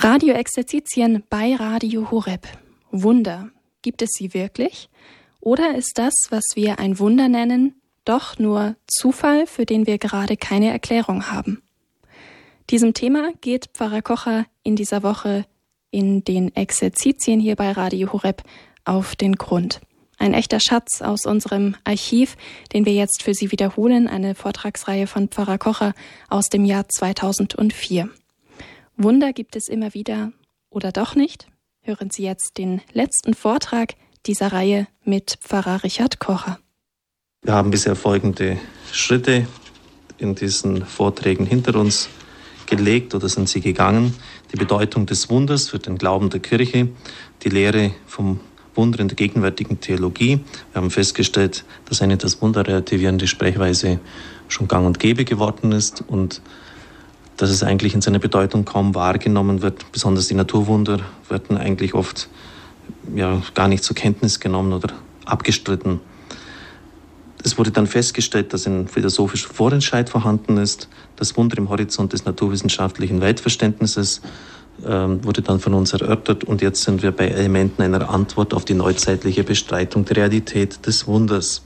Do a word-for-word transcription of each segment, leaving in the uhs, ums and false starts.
Radioexerzitien bei Radio Horeb. Wunder. Gibt es sie wirklich? Oder ist das, was wir ein Wunder nennen, doch nur Zufall, für den wir gerade keine Erklärung haben? Diesem Thema geht Pfarrer Kocher in dieser Woche in den Exerzitien hier bei Radio Horeb auf den Grund. Ein echter Schatz aus unserem Archiv, den wir jetzt für Sie wiederholen, eine Vortragsreihe von Pfarrer Kocher aus dem Jahr zweitausendvier. Wunder gibt es immer wieder oder doch nicht? Hören Sie jetzt den letzten Vortrag dieser Reihe mit Pfarrer Richard Kocher. Wir haben bisher folgende Schritte in diesen Vorträgen hinter uns gelegt oder sind sie gegangen. Die Bedeutung des Wunders für den Glauben der Kirche, die Lehre vom Wunder in der gegenwärtigen Theologie. Wir haben festgestellt, dass eine das Wunder relativierende Sprechweise schon gang und gäbe geworden ist und dass es eigentlich in seiner Bedeutung kaum wahrgenommen wird. Besonders die Naturwunder werden eigentlich oft ja, gar nicht zur Kenntnis genommen oder abgestritten. Es wurde dann festgestellt, dass ein philosophischer Vorentscheid vorhanden ist. Das Wunder im Horizont des naturwissenschaftlichen Weltverständnisses ähm, wurde dann von uns erörtert. Und jetzt sind wir bei Elementen einer Antwort auf die neuzeitliche Bestreitung der Realität des Wunders.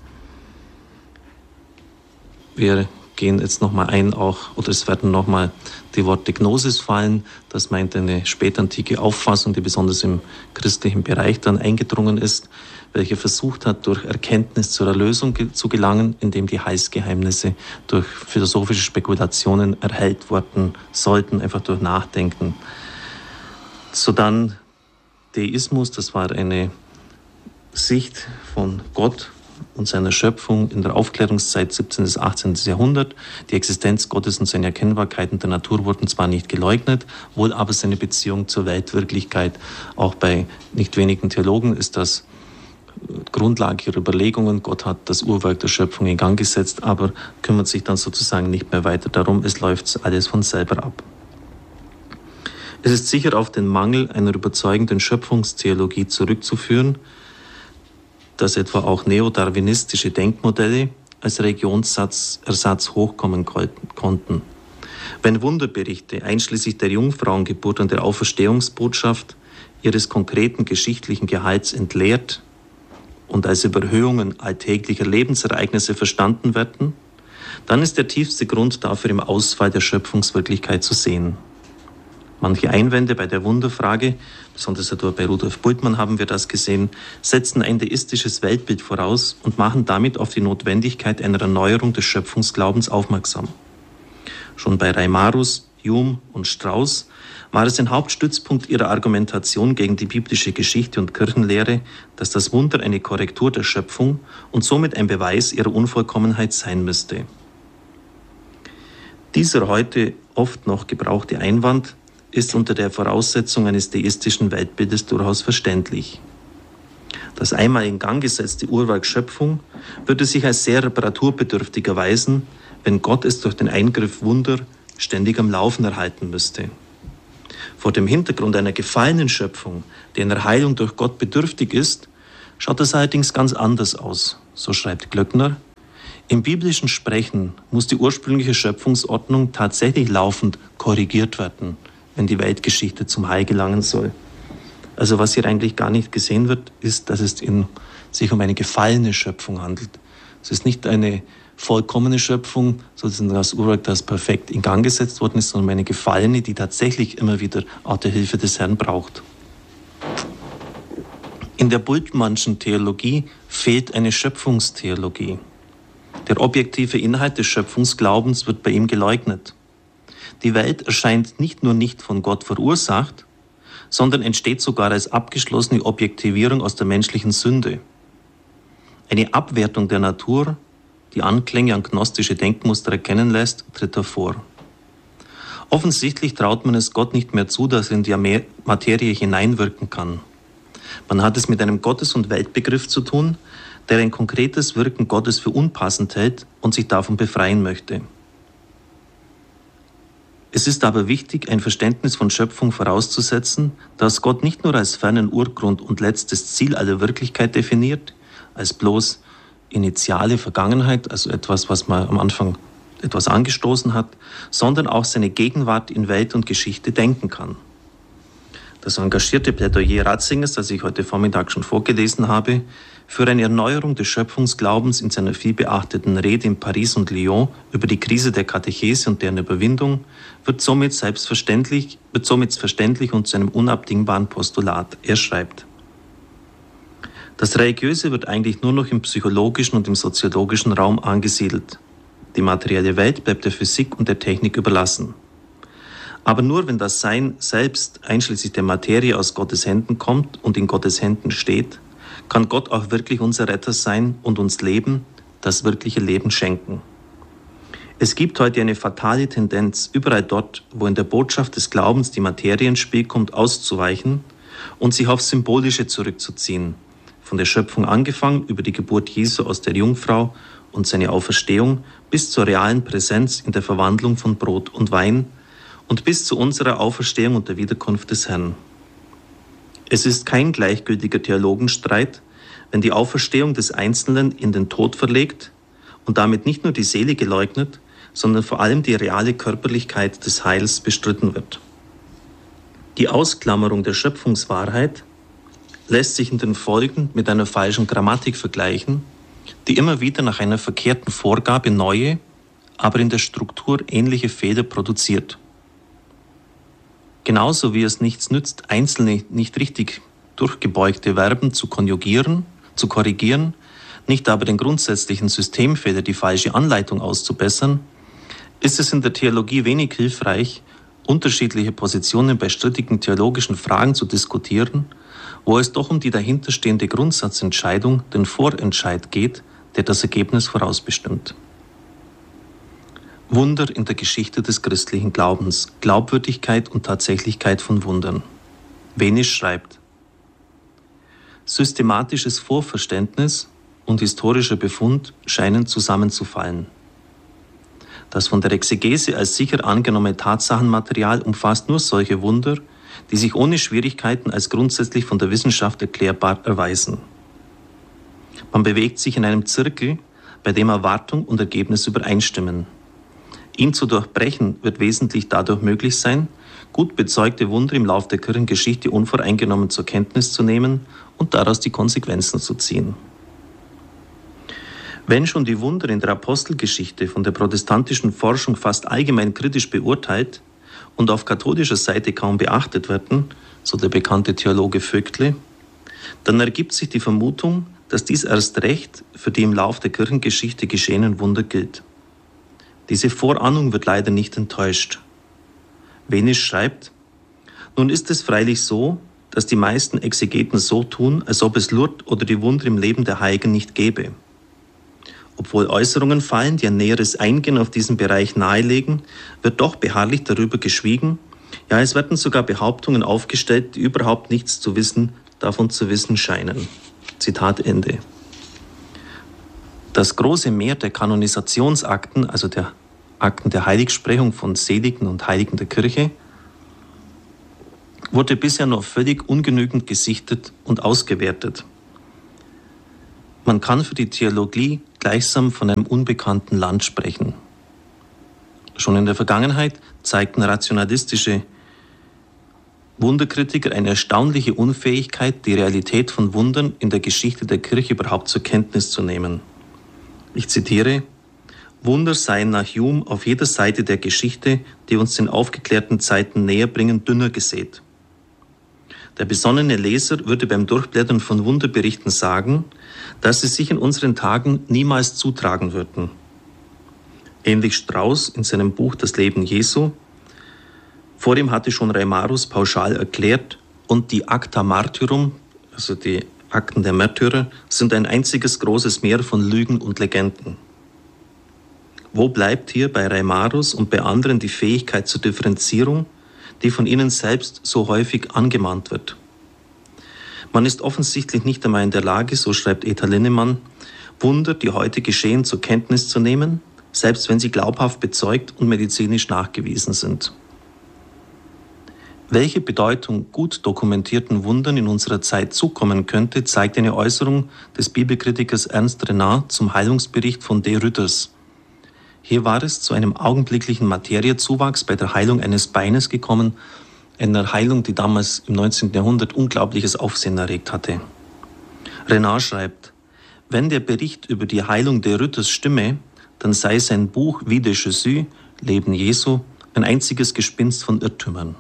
Wir gehen jetzt nochmal ein, auch, oder es werden nochmal die Worte Gnosis fallen. Das meint eine spätantike Auffassung, die besonders im christlichen Bereich dann eingedrungen ist, welche versucht hat, durch Erkenntnis zur Erlösung zu gelangen, indem die Heilsgeheimnisse durch philosophische Spekulationen erhellt worden sollten, einfach durch Nachdenken. So dann Deismus, das war eine Sicht von Gott und seiner Schöpfung in der Aufklärungszeit siebzehnten bis achtzehnten Jahrhundert. Die Existenz Gottes und seine Erkennbarkeiten der Natur wurden zwar nicht geleugnet, wohl aber seine Beziehung zur Weltwirklichkeit. Auch bei nicht wenigen Theologen ist das Grundlage ihrer Überlegungen. Gott hat das Uhrwerk der Schöpfung in Gang gesetzt, aber kümmert sich dann sozusagen nicht mehr weiter darum. Es läuft alles von selber ab. Es ist sicher auf den Mangel einer überzeugenden Schöpfungstheologie zurückzuführen, dass etwa auch neodarwinistische Denkmodelle als Religionsersatz hochkommen konnten. Wenn Wunderberichte einschließlich der Jungfrauengeburt und der Auferstehungsbotschaft ihres konkreten geschichtlichen Gehalts entleert und als Überhöhungen alltäglicher Lebensereignisse verstanden werden, dann ist der tiefste Grund dafür im Ausfall der Schöpfungswirklichkeit zu sehen. Manche Einwände bei der Wunderfrage, besonders bei Rudolf Bultmann haben wir das gesehen, setzen ein deistisches Weltbild voraus und machen damit auf die Notwendigkeit einer Erneuerung des Schöpfungsglaubens aufmerksam. Schon bei Reimarus, Hume und Strauss war es ein Hauptstützpunkt ihrer Argumentation gegen die biblische Geschichte und Kirchenlehre, dass das Wunder eine Korrektur der Schöpfung und somit ein Beweis ihrer Unvollkommenheit sein müsste. Dieser heute oft noch gebrauchte Einwand ist unter der Voraussetzung eines deistischen Weltbildes durchaus verständlich. Das einmal in Gang gesetzte Uhrwerk Schöpfung würde sich als sehr reparaturbedürftig erweisen, wenn Gott es durch den Eingriff Wunder ständig am Laufen erhalten müsste. Vor dem Hintergrund einer gefallenen Schöpfung, die einer Heilung durch Gott bedürftig ist, schaut das allerdings ganz anders aus, so schreibt Glöckner. Im biblischen Sprechen muss die ursprüngliche Schöpfungsordnung tatsächlich laufend korrigiert werden, wenn die Weltgeschichte zum Heil gelangen soll. Also was hier eigentlich gar nicht gesehen wird, ist, dass es in, sich um eine gefallene Schöpfung handelt. Es ist nicht eine vollkommene Schöpfung, sozusagen das Uhrwerk, das perfekt in Gang gesetzt worden ist, sondern eine gefallene, die tatsächlich immer wieder auch die Hilfe des Herrn braucht. In der Bultmannschen Theologie fehlt eine Schöpfungstheologie. Der objektive Inhalt des Schöpfungsglaubens wird bei ihm geleugnet. Die Welt erscheint nicht nur nicht von Gott verursacht, sondern entsteht sogar als abgeschlossene Objektivierung aus der menschlichen Sünde. Eine Abwertung der Natur, die Anklänge an gnostische Denkmuster erkennen lässt, tritt hervor. Offensichtlich traut man es Gott nicht mehr zu, dass er in die Materie hineinwirken kann. Man hat es mit einem Gottes- und Weltbegriff zu tun, der ein konkretes Wirken Gottes für unpassend hält und sich davon befreien möchte. Es ist aber wichtig, ein Verständnis von Schöpfung vorauszusetzen, das Gott nicht nur als fernen Urgrund und letztes Ziel aller Wirklichkeit definiert, als bloß initiale Vergangenheit, also etwas, was man am Anfang etwas angestoßen hat, sondern auch seine Gegenwart in Welt und Geschichte denken kann. Das engagierte Plädoyer Ratzingers, das ich heute Vormittag schon vorgelesen habe, für eine Erneuerung des Schöpfungsglaubens in seiner vielbeachteten Rede in Paris und Lyon über die Krise der Katechese und deren Überwindung, wird somit selbstverständlich, wird somit verständlich und zu einem unabdingbaren Postulat. Er schreibt: Das Religiöse wird eigentlich nur noch im psychologischen und im soziologischen Raum angesiedelt. Die materielle Welt bleibt der Physik und der Technik überlassen. Aber nur wenn das Sein selbst, einschließlich der Materie, aus Gottes Händen kommt und in Gottes Händen steht, kann Gott auch wirklich unser Retter sein und uns Leben, das wirkliche Leben schenken. Es gibt heute eine fatale Tendenz, überall dort, wo in der Botschaft des Glaubens die Materie ins Spiel kommt, auszuweichen und sich auf Symbolische zurückzuziehen. Von der Schöpfung angefangen, über die Geburt Jesu aus der Jungfrau und seine Auferstehung, bis zur realen Präsenz in der Verwandlung von Brot und Wein und bis zu unserer Auferstehung und der Wiederkunft des Herrn. Es ist kein gleichgültiger Theologenstreit, wenn die Auferstehung des Einzelnen in den Tod verlegt und damit nicht nur die Seele geleugnet, sondern vor allem die reale Körperlichkeit des Heils bestritten wird. Die Ausklammerung der Schöpfungswahrheit lässt sich in den Folgen mit einer falschen Grammatik vergleichen, die immer wieder nach einer verkehrten Vorgabe neue, aber in der Struktur ähnliche Fehler produziert. Genauso wie es nichts nützt, einzelne nicht richtig durchgebeugte Verben zu konjugieren, zu korrigieren, nicht aber den grundsätzlichen Systemfehler, die falsche Anleitung auszubessern, ist es in der Theologie wenig hilfreich, unterschiedliche Positionen bei strittigen theologischen Fragen zu diskutieren, wo es doch um die dahinterstehende Grundsatzentscheidung, den Vorentscheid geht, der das Ergebnis vorausbestimmt. Wunder in der Geschichte des christlichen Glaubens, Glaubwürdigkeit und Tatsächlichkeit von Wundern. Wenisch schreibt: Systematisches Vorverständnis und historischer Befund scheinen zusammenzufallen. Das von der Exegese als sicher angenommene Tatsachenmaterial umfasst nur solche Wunder, die sich ohne Schwierigkeiten als grundsätzlich von der Wissenschaft erklärbar erweisen. Man bewegt sich in einem Zirkel, bei dem Erwartung und Ergebnis übereinstimmen. Ihn zu durchbrechen wird wesentlich dadurch möglich sein, gut bezeugte Wunder im Lauf der Kirchengeschichte unvoreingenommen zur Kenntnis zu nehmen und daraus die Konsequenzen zu ziehen. Wenn schon die Wunder in der Apostelgeschichte von der protestantischen Forschung fast allgemein kritisch beurteilt und auf katholischer Seite kaum beachtet werden, so der bekannte Theologe Vögtle, dann ergibt sich die Vermutung, dass dies erst recht für die im Lauf der Kirchengeschichte geschehenen Wunder gilt. Diese Vorahnung wird leider nicht enttäuscht. Wenisch schreibt: Nun ist es freilich so, dass die meisten Exegeten so tun, als ob es Lourdes oder die Wunder im Leben der Heiligen nicht gäbe. Obwohl Äußerungen fallen, die ein näheres Eingehen auf diesen Bereich nahelegen, wird doch beharrlich darüber geschwiegen. Ja, es werden sogar Behauptungen aufgestellt, die überhaupt nichts zu wissen, davon zu wissen scheinen. Zitat Ende. Das große Meer der Kanonisationsakten, also der Akten der Heiligsprechung von Seligen und Heiligen der Kirche, wurde bisher noch völlig ungenügend gesichtet und ausgewertet. Man kann für die Theologie gleichsam von einem unbekannten Land sprechen. Schon in der Vergangenheit zeigten rationalistische Wunderkritiker eine erstaunliche Unfähigkeit, die Realität von Wundern in der Geschichte der Kirche überhaupt zur Kenntnis zu nehmen. Ich zitiere: Wunder seien nach Hume auf jeder Seite der Geschichte, die uns den aufgeklärten Zeiten näher bringen, dünner gesät. Der besonnene Leser würde beim Durchblättern von Wunderberichten sagen, dass sie sich in unseren Tagen niemals zutragen würden. Ähnlich Strauß in seinem Buch Das Leben Jesu. Vor ihm hatte schon Reimarus pauschal erklärt, und die Acta Martyrum, also die Akten der Märtyrer, sind ein einziges großes Meer von Lügen und Legenden. Wo bleibt hier bei Reimarus und bei anderen die Fähigkeit zur Differenzierung, die von ihnen selbst so häufig angemahnt wird? Man ist offensichtlich nicht einmal in der Lage, so schreibt Eta Linnemann, Wunder, die heute geschehen, zur Kenntnis zu nehmen, selbst wenn sie glaubhaft bezeugt und medizinisch nachgewiesen sind. Welche Bedeutung gut dokumentierten Wundern in unserer Zeit zukommen könnte, zeigt eine Äußerung des Bibelkritikers Ernst Renard zum Heilungsbericht von de Ruyters. Hier war es zu einem augenblicklichen Materiezuwachs bei der Heilung eines Beines gekommen, einer Heilung, die damals im neunzehnten Jahrhundert unglaubliches Aufsehen erregt hatte. Renard schreibt, wenn der Bericht über die Heilung der Rütters stimme, dann sei sein Buch Vie de Jésus, Leben Jesu, ein einziges Gespinst von Irrtümern.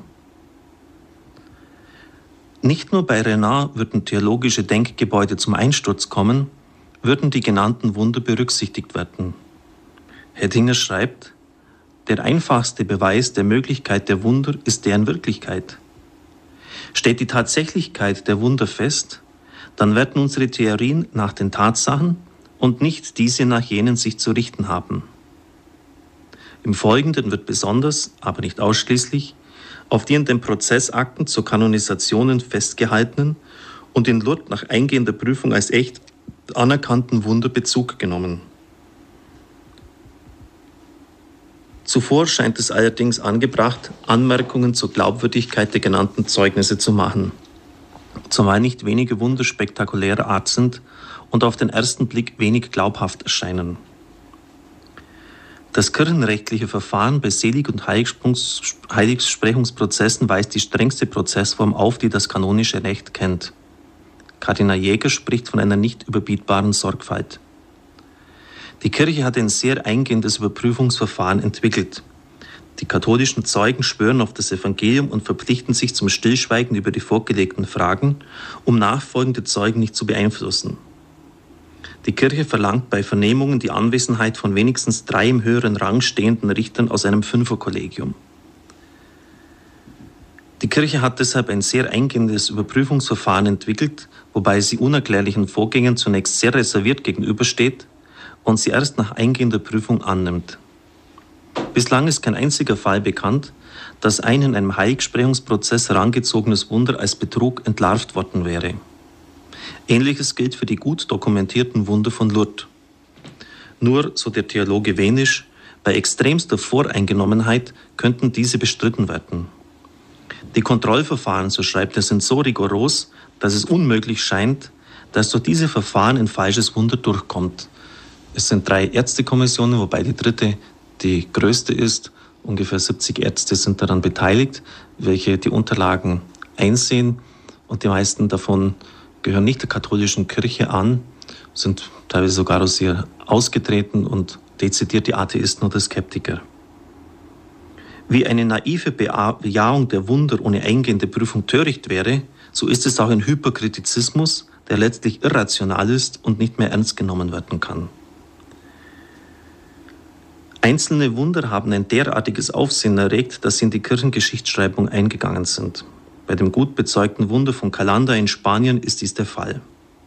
Nicht nur bei Renard würden theologische Denkgebäude zum Einsturz kommen, würden die genannten Wunder berücksichtigt werden. Hettinger schreibt, der einfachste Beweis der Möglichkeit der Wunder ist deren Wirklichkeit. Steht die Tatsächlichkeit der Wunder fest, dann werden unsere Theorien nach den Tatsachen und nicht diese nach jenen sich zu richten haben. Im Folgenden wird besonders, aber nicht ausschließlich, auf die in den Prozessakten zur Kanonisationen festgehaltenen und in Lourdes nach eingehender Prüfung als echt anerkannten Wunder Bezug genommen. Zuvor scheint es allerdings angebracht, Anmerkungen zur Glaubwürdigkeit der genannten Zeugnisse zu machen, zumal nicht wenige Wunder spektakulärer Art sind und auf den ersten Blick wenig glaubhaft erscheinen. Das kirchenrechtliche Verfahren bei Selig- und Heiligsprechungsprozessen weist die strengste Prozessform auf, die das kanonische Recht kennt. Kardinal Jäger spricht von einer nicht überbietbaren Sorgfalt. Die Kirche hat ein sehr eingehendes Überprüfungsverfahren entwickelt. Die katholischen Zeugen schwören auf das Evangelium und verpflichten sich zum Stillschweigen über die vorgelegten Fragen, um nachfolgende Zeugen nicht zu beeinflussen. Die Kirche verlangt bei Vernehmungen die Anwesenheit von wenigstens drei im höheren Rang stehenden Richtern aus einem Fünferkollegium. Die Kirche hat deshalb ein sehr eingehendes Überprüfungsverfahren entwickelt, wobei sie unerklärlichen Vorgängen zunächst sehr reserviert gegenübersteht und sie erst nach eingehender Prüfung annimmt. Bislang ist kein einziger Fall bekannt, dass ein in einem Heiligsprechungsprozess herangezogenes Wunder als Betrug entlarvt worden wäre. Ähnliches gilt für die gut dokumentierten Wunder von Lourdes. Nur, so der Theologe Wenisch, bei extremster Voreingenommenheit könnten diese bestritten werden. Die Kontrollverfahren, so schreibt er, sind so rigoros, dass es unmöglich scheint, dass durch diese Verfahren ein falsches Wunder durchkommt. Es sind drei Ärztekommissionen, wobei die dritte die größte ist. Ungefähr siebzig Ärzte sind daran beteiligt, welche die Unterlagen einsehen. Und die meisten davon gehören nicht der katholischen Kirche an, sind teilweise sogar aus ihr ausgetreten und dezidierte Atheisten oder Skeptiker. Wie eine naive Bejahung der Wunder ohne eingehende Prüfung töricht wäre, so ist es auch ein Hyperkritizismus, der letztlich irrational ist und nicht mehr ernst genommen werden kann. Einzelne Wunder haben ein derartiges Aufsehen erregt, dass sie in die Kirchengeschichtsschreibung eingegangen sind. Bei dem gut bezeugten Wunder von Calanda in Spanien ist dies der Fall.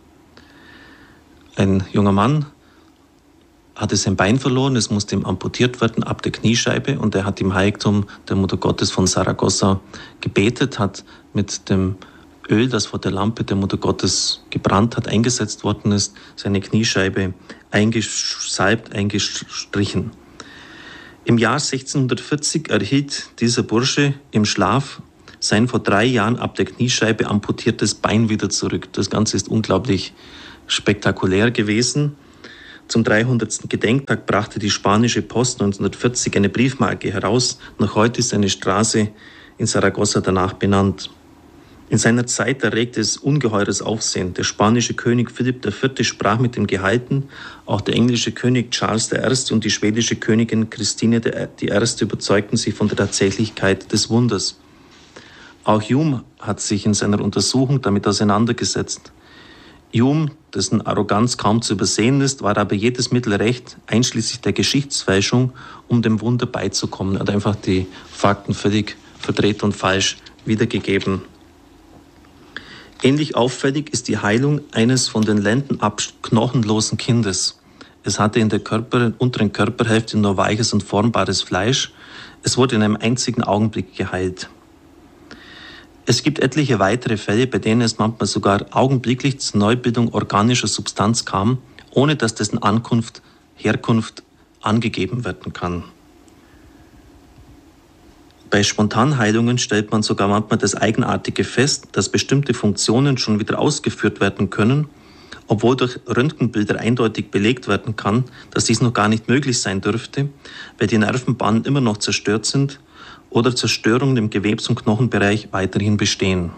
Ein junger Mann hatte sein Bein verloren, es musste ihm amputiert werden ab der Kniescheibe und er hat im Heiligtum der Mutter Gottes von Saragossa gebetet, hat mit dem Öl, das vor der Lampe der Mutter Gottes gebrannt hat, eingesetzt worden ist, seine Kniescheibe eingesalbt, eingestrichen. Im Jahr sechzehnhundertvierzig erhielt dieser Bursche im Schlaf sein vor drei Jahren ab der Kniescheibe amputiertes Bein wieder zurück. Das Ganze ist unglaublich spektakulär gewesen. Zum dreihundertsten Gedenktag brachte die spanische Post neunzehnhundertvierzig eine Briefmarke heraus. Noch heute ist eine Straße in Saragossa danach benannt. In seiner Zeit erregte es ungeheures Aufsehen. Der spanische König Philipp der Vierte sprach mit dem Gehalten, auch der englische König Charles der Erste und die schwedische Königin Christine die Erste überzeugten sich von der Tatsächlichkeit des Wunders. Auch Hume hat sich in seiner Untersuchung damit auseinandergesetzt. Hume, dessen Arroganz kaum zu übersehen ist, war aber jedes Mittel recht, einschließlich der Geschichtsfälschung, um dem Wunder beizukommen. Er hat einfach die Fakten völlig verdreht und falsch wiedergegeben. Ähnlich auffällig ist die Heilung eines von den Lenden ab knochenlosen Kindes. Es hatte in der Körper, unteren Körperhälfte nur weiches und formbares Fleisch. Es wurde in einem einzigen Augenblick geheilt. Es gibt etliche weitere Fälle, bei denen es manchmal sogar augenblicklich zur Neubildung organischer Substanz kam, ohne dass dessen Ankunft, Herkunft angegeben werden kann. Bei Spontanheilungen stellt man sogar manchmal das Eigenartige fest, dass bestimmte Funktionen schon wieder ausgeführt werden können, obwohl durch Röntgenbilder eindeutig belegt werden kann, dass dies noch gar nicht möglich sein dürfte, weil die Nervenbahnen immer noch zerstört sind oder Zerstörungen im Gewebs- und Knochenbereich weiterhin bestehen.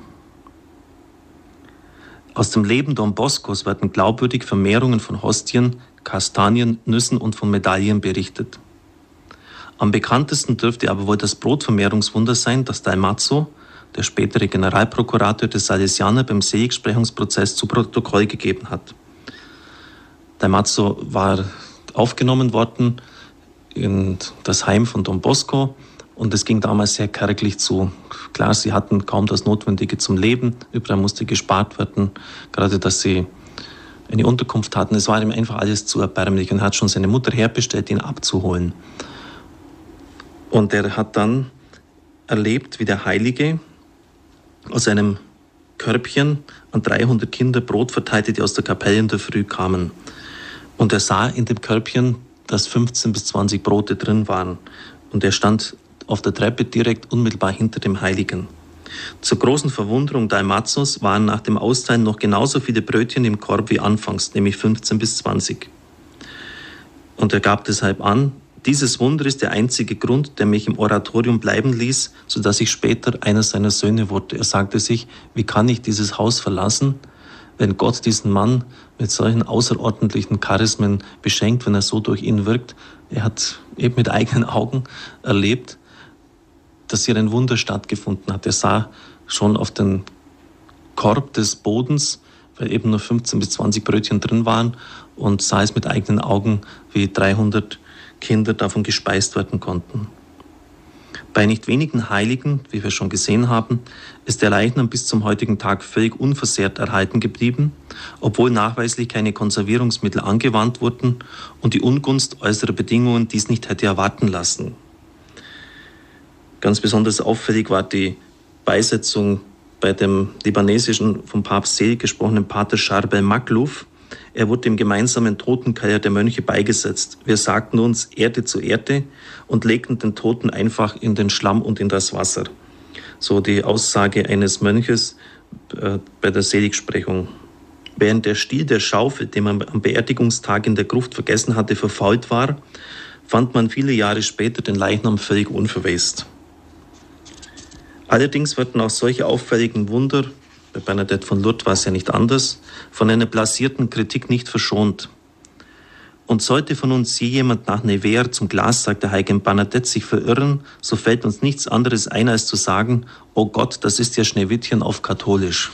Aus dem Leben Don Boscos werden glaubwürdig Vermehrungen von Hostien, Kastanien, Nüssen und von Medaillen berichtet. Am bekanntesten dürfte aber wohl das Brotvermehrungswunder sein, das Dalmazzo, der spätere Generalprokurator des Salesianer, beim Seligsprechungsprozess zu Protokoll gegeben hat. Dalmazzo war aufgenommen worden in das Heim von Don Bosco und es ging damals sehr kärglich zu. Klar, sie hatten kaum das Notwendige zum Leben, überall musste gespart werden, gerade dass sie eine Unterkunft hatten. Es war ihm einfach alles zu erbärmlich und er hat schon seine Mutter herbestellt, ihn abzuholen. Und er hat dann erlebt, wie der Heilige aus einem Körbchen an dreihundert Kinder Brot verteilte, die aus der Kapelle in der Früh kamen. Und er sah in dem Körbchen, dass fünfzehn bis zwanzig Brote drin waren. Und er stand auf der Treppe direkt unmittelbar hinter dem Heiligen. Zur großen Verwunderung Dalmazzos waren nach dem Austeilen noch genauso viele Brötchen im Korb wie anfangs, nämlich fünfzehn bis zwanzig. Und er gab deshalb an, dieses Wunder ist der einzige Grund, der mich im Oratorium bleiben ließ, sodass ich später einer seiner Söhne wurde. Er sagte sich, wie kann ich dieses Haus verlassen, wenn Gott diesen Mann mit solchen außerordentlichen Charismen beschenkt, wenn er so durch ihn wirkt. Er hat eben mit eigenen Augen erlebt, dass hier ein Wunder stattgefunden hat. Er sah schon auf den Korb des Bodens, weil eben nur fünfzehn bis zwanzig Brötchen drin waren, und sah es mit eigenen Augen, wie dreihundert Kinder davon gespeist werden konnten. Bei nicht wenigen Heiligen, wie wir schon gesehen haben, ist der Leichnam bis zum heutigen Tag völlig unversehrt erhalten geblieben, obwohl nachweislich keine Konservierungsmittel angewandt wurden und die Ungunst äußerer Bedingungen dies nicht hätte erwarten lassen. Ganz besonders auffällig war die Beisetzung bei dem libanesischen, vom Papst selig gesprochenen Pater Charbel Makhlouf. Er wurde im gemeinsamen Totenkeller der Mönche beigesetzt. Wir sagten uns Erde zu Erde und legten den Toten einfach in den Schlamm und in das Wasser. So die Aussage eines Mönches äh, bei der Seligsprechung. Während der Stiel der Schaufel, den man am Beerdigungstag in der Gruft vergessen hatte, verfault war, fand man viele Jahre später den Leichnam völlig unverwest. Allerdings werden auch solche auffälligen Wunder, bei Bernadette von Lourdes war es ja nicht anders, von einer blasierten Kritik nicht verschont. Und sollte von uns je jemand nach Nevers zum Glassack der heiligen Bernadette sich verirren, so fällt uns nichts anderes ein, als zu sagen, oh Gott, das ist ja Schneewittchen auf katholisch.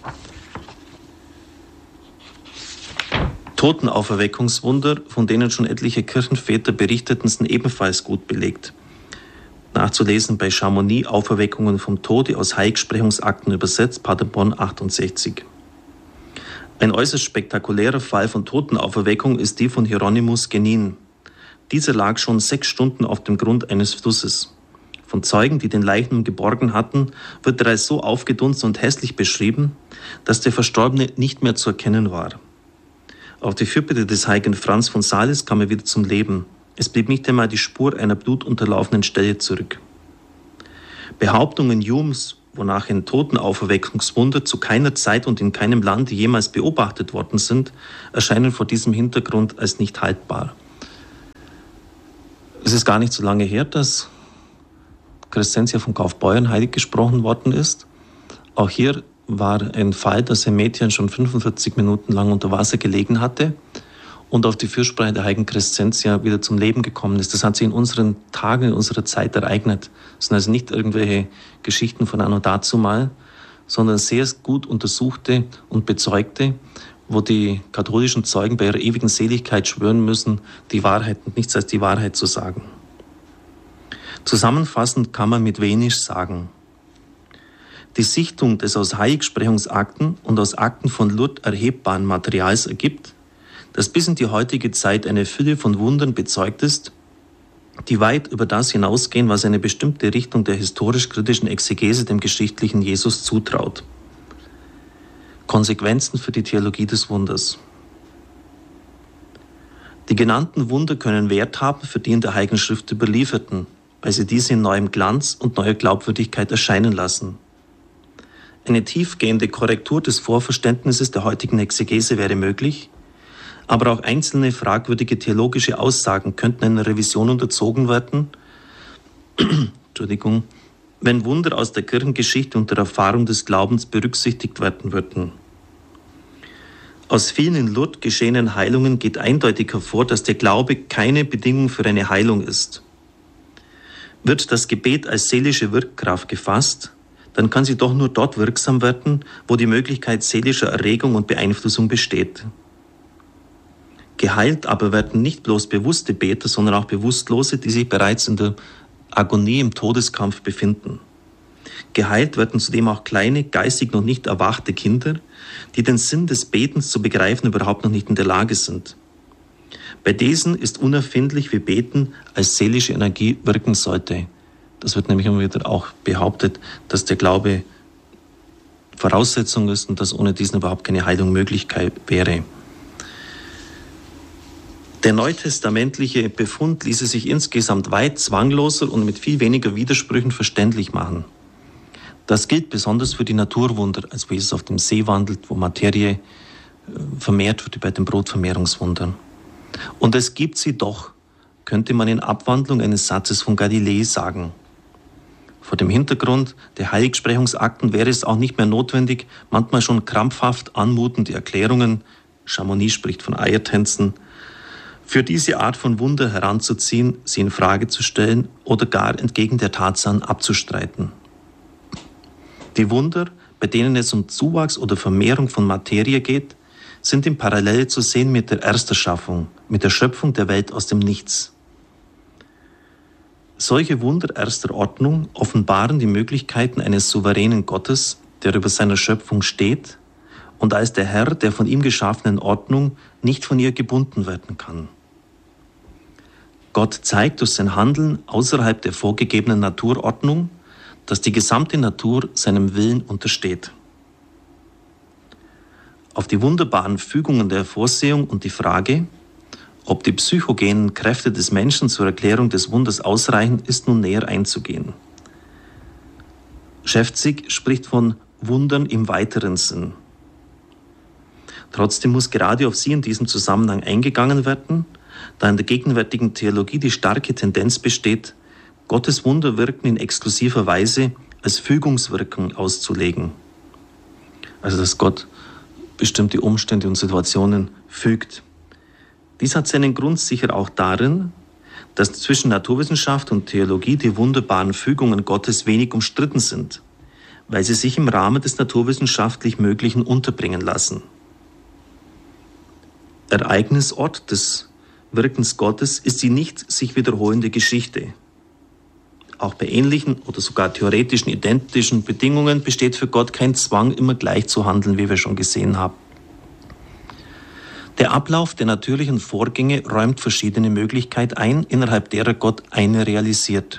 Totenauferweckungswunder, von denen schon etliche Kirchenväter berichteten, sind ebenfalls gut belegt. Nachzulesen bei Chamonix, Auferweckungen vom Tode aus Heiligsprechungsakten übersetzt, Paderborn achtundsechzig. Ein äußerst spektakulärer Fall von Totenauferweckung ist die von Hieronymus Genin. Dieser lag schon sechs Stunden auf dem Grund eines Flusses. Von Zeugen, die den Leichnam geborgen hatten, wird er als so aufgedunsen und hässlich beschrieben, dass der Verstorbene nicht mehr zu erkennen war. Auf die Fürbitte des heiligen Franz von Sales kam er wieder zum Leben. Es blieb nicht einmal die Spur einer blutunterlaufenen Stelle zurück. Behauptungen Humes, wonach ein Totenauferweckungswunder zu keiner Zeit und in keinem Land jemals beobachtet worden sind, erscheinen vor diesem Hintergrund als nicht haltbar. Es ist gar nicht so lange her, dass Crescentia von Kaufbeuren heilig gesprochen worden ist. Auch hier war ein Fall, dass ein Mädchen schon fünfundvierzig Minuten lang unter Wasser gelegen hatte und auf die Fürsprache der heiligen Crescentia wieder zum Leben gekommen ist. Das hat sich in unseren Tagen, in unserer Zeit ereignet. Das sind also nicht irgendwelche Geschichten von anno dazumal, sondern sehr gut untersuchte und bezeugte, wo die katholischen Zeugen bei ihrer ewigen Seligkeit schwören müssen, die Wahrheit und nichts als die Wahrheit zu sagen. Zusammenfassend kann man mit wenig sagen. Die Sichtung des aus Heiligsprechungsakten und aus Akten von Lourdes erhebbaren Materials ergibt, dass bis in die heutige Zeit eine Fülle von Wundern bezeugt ist, die weit über das hinausgehen, was eine bestimmte Richtung der historisch-kritischen Exegese dem geschichtlichen Jesus zutraut. Konsequenzen für die Theologie des Wunders. Die genannten Wunder können Wert haben für die in der Heiligen Schrift überlieferten, weil sie diese in neuem Glanz und neuer Glaubwürdigkeit erscheinen lassen. Eine tiefgehende Korrektur des Vorverständnisses der heutigen Exegese wäre möglich, aber auch einzelne fragwürdige theologische Aussagen könnten einer Revision unterzogen werden, Entschuldigung, wenn Wunder aus der Kirchengeschichte und der Erfahrung des Glaubens berücksichtigt werden würden. Aus vielen in Lourdes geschehenen Heilungen geht eindeutig hervor, dass der Glaube keine Bedingung für eine Heilung ist. Wird das Gebet als seelische Wirkkraft gefasst, dann kann sie doch nur dort wirksam werden, wo die Möglichkeit seelischer Erregung und Beeinflussung besteht. Geheilt aber werden nicht bloß bewusste Beter, sondern auch Bewusstlose, die sich bereits in der Agonie im Todeskampf befinden. Geheilt werden zudem auch kleine, geistig noch nicht erwachte Kinder, die den Sinn des Betens zu begreifen überhaupt noch nicht in der Lage sind. Bei diesen ist unerfindlich, wie Beten als seelische Energie wirken sollte. Das wird nämlich immer wieder auch behauptet, dass der Glaube Voraussetzung ist und dass ohne diesen überhaupt keine Heilung möglich wäre. Der neutestamentliche Befund ließe sich insgesamt weit zwangloser und mit viel weniger Widersprüchen verständlich machen. Das gilt besonders für die Naturwunder, als wie Jesus auf dem See wandelt, wo Materie vermehrt wird, wie bei den Brotvermehrungswundern. Und es gibt sie doch, könnte man in Abwandlung eines Satzes von Galilei sagen. Vor dem Hintergrund der Heiligsprechungsakten wäre es auch nicht mehr notwendig, manchmal schon krampfhaft anmutende Erklärungen, Chamonix spricht von Eiertänzen, für diese Art von Wunder heranzuziehen, sie in Frage zu stellen oder gar entgegen der Tatsachen abzustreiten. Die Wunder, bei denen es um Zuwachs oder Vermehrung von Materie geht, sind in Parallele zu sehen mit der Ersterschaffung, mit der Schöpfung der Welt aus dem Nichts. Solche Wunder erster Ordnung offenbaren die Möglichkeiten eines souveränen Gottes, der über seiner Schöpfung steht und als der Herr der von ihm geschaffenen Ordnung nicht von ihr gebunden werden kann. Gott zeigt durch sein Handeln außerhalb der vorgegebenen Naturordnung, dass die gesamte Natur seinem Willen untersteht. Auf die wunderbaren Fügungen der Vorsehung und die Frage, ob die psychogenen Kräfte des Menschen zur Erklärung des Wunders ausreichen, ist nun näher einzugehen. Schäfzig spricht von Wundern im weiteren Sinn. Trotzdem muss gerade auf sie in diesem Zusammenhang eingegangen werden, da in der gegenwärtigen Theologie die starke Tendenz besteht, Gottes Wunder wirken in exklusiver Weise als Fügungswirkung auszulegen. Also dass Gott bestimmte Umstände und Situationen fügt. Dies hat seinen Grund sicher auch darin, dass zwischen Naturwissenschaft und Theologie die wunderbaren Fügungen Gottes wenig umstritten sind, weil sie sich im Rahmen des naturwissenschaftlich Möglichen unterbringen lassen. Ereignisort des Wirkens Gottes ist die nicht sich wiederholende Geschichte. Auch bei ähnlichen oder sogar theoretischen identischen Bedingungen besteht für Gott kein Zwang, immer gleich zu handeln, wie wir schon gesehen haben. Der Ablauf der natürlichen Vorgänge räumt verschiedene Möglichkeiten ein, innerhalb derer Gott eine realisiert.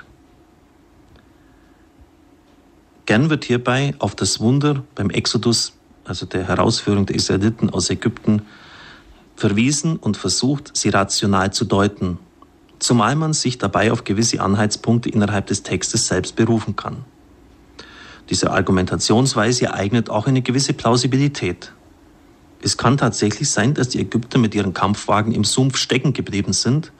Gern wird hierbei auf das Wunder beim Exodus, also der Herausführung der Israeliten aus Ägypten, verwiesen und versucht, sie rational zu deuten, zumal man sich dabei auf gewisse Anhaltspunkte innerhalb des Textes selbst berufen kann. Diese Argumentationsweise ereignet auch eine gewisse Plausibilität. Es kann tatsächlich sein, dass die Ägypter mit ihren Kampfwagen im Sumpf stecken geblieben sind